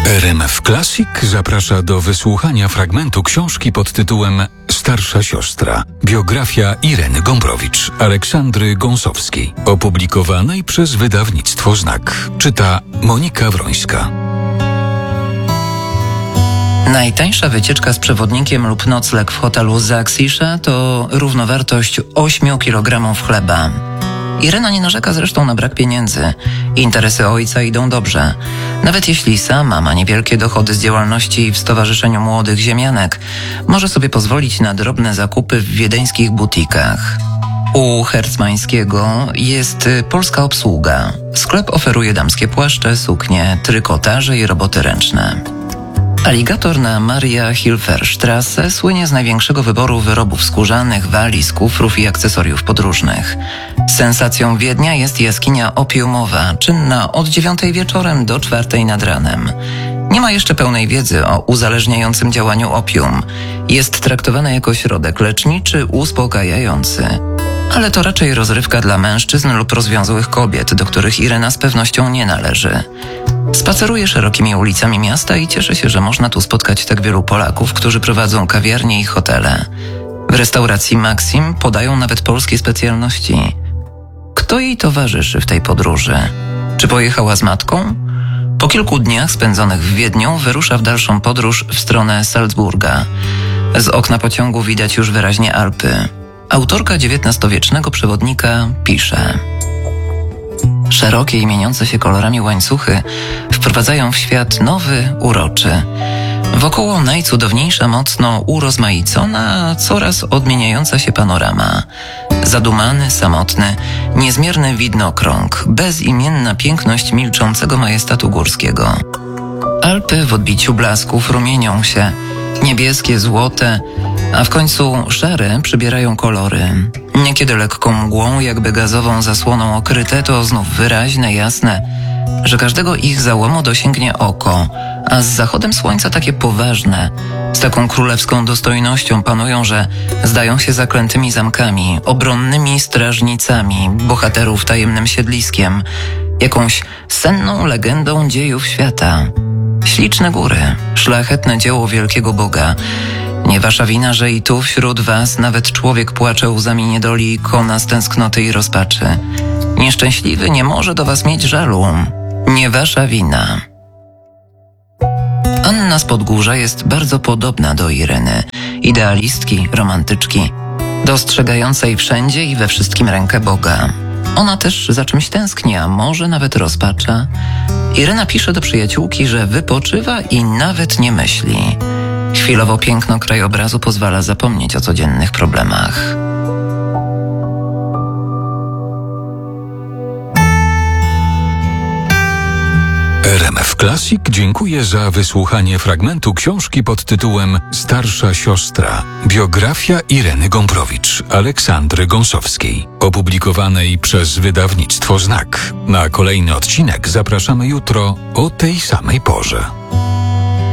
RMF Classic zaprasza do wysłuchania fragmentu książki pod tytułem Starsza siostra. Biografia Ireny Gombrowicz, Aleksandry Gąsowskiej, opublikowanej przez wydawnictwo Znak. Czyta Monika Wrońska. Najtańsza wycieczka z przewodnikiem lub nocleg w hotelu Zaksisza to równowartość 8 kg chleba. Irena nie narzeka zresztą na brak pieniędzy. Interesy ojca idą dobrze. Nawet jeśli sama ma niewielkie dochody z działalności w Stowarzyszeniu Młodych Ziemianek, może sobie pozwolić na drobne zakupy w wiedeńskich butikach. U Hercmańskiego jest polska obsługa. Sklep oferuje damskie płaszcze, suknie, trykotaże i roboty ręczne. Aligator na Maria Hilferstrasse słynie z największego wyboru wyrobów skórzanych, waliz, kufrów i akcesoriów podróżnych. Sensacją Wiednia jest jaskinia opiumowa, czynna od 9 wieczorem do 4 nad ranem. Nie ma jeszcze pełnej wiedzy o uzależniającym działaniu opium. Jest traktowana jako środek leczniczy, uspokajający. Ale to raczej rozrywka dla mężczyzn lub rozwiązłych kobiet, do których Irena z pewnością nie należy. Spaceruje szerokimi ulicami miasta i cieszy się, że można tu spotkać tak wielu Polaków, którzy prowadzą kawiarnie i hotele. W restauracji Maxim podają nawet polskie specjalności. Kto jej towarzyszy w tej podróży? Czy pojechała z matką? Po kilku dniach spędzonych w Wiedniu wyrusza w dalszą podróż w stronę Salzburga. Z okna pociągu widać już wyraźnie Alpy. Autorka XIX-wiecznego przewodnika pisze: szerokie i mieniące się kolorami łańcuchy wprowadzają w świat nowy, uroczy. Wokoło najcudowniejsza, mocno urozmaicona, coraz odmieniająca się panorama. Zadumany, samotny, niezmierny widnokrąg, bezimienna piękność milczącego majestatu górskiego. Alpy w odbiciu blasków rumienią się, niebieskie, złote, a w końcu szare przybierają kolory. Niekiedy lekką mgłą, jakby gazową zasłoną okryte, to znów wyraźne, jasne, że każdego ich załomu dosięgnie oko, a z zachodem słońca takie poważne, z taką królewską dostojnością panują, że zdają się zaklętymi zamkami, obronnymi strażnicami, bohaterów tajemnym siedliskiem, jakąś senną legendą dziejów świata. Śliczne góry, szlachetne dzieło wielkiego Boga. Nie wasza wina, że i tu wśród was nawet człowiek płacze łzami niedoli i kona z tęsknoty i rozpaczy. Nieszczęśliwy nie może do was mieć żalu. Nie wasza wina. Anna z Podgórza jest bardzo podobna do Ireny. Idealistki, romantyczki, dostrzegającej wszędzie i we wszystkim rękę Boga. Ona też za czymś tęskni, a może nawet rozpacza. Irena pisze do przyjaciółki, że wypoczywa i nawet nie myśli. Chwilowo piękno krajobrazu pozwala zapomnieć o codziennych problemach. RMF Classic dziękuję za wysłuchanie fragmentu książki pod tytułem Starsza siostra. Biografia Ireny Gombrowicz, Aleksandry Gąsowskiej, opublikowanej przez wydawnictwo Znak. Na kolejny odcinek zapraszamy jutro o tej samej porze.